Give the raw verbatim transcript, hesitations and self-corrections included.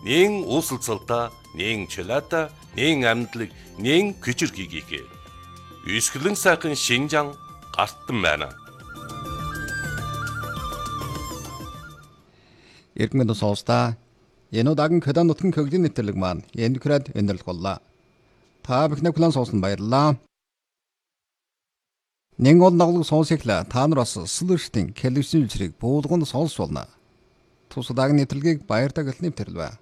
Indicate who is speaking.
Speaker 1: нэн ууслцалда, нэн чилата, нэн амьдлаг, нэн 귀чирхигийг. Үсгэлэн сайхан Шинжаан гартан байна.
Speaker 2: Иргэн сонсдаа энэ удаагийн Кёдан нутгийн хөгжлийн нэвтрэлэг маань энэ хүрээд өндөрлөх боллоо. Та бүхний план сонсон баярлалаа. Нэг ол наглаг сонсоглаа та нараас слэштийн телевизэн үзрийг буулганд сонсч болно. Тус удаагийн нэвтрэлгийг баяртай гэлнэвтэрлээ.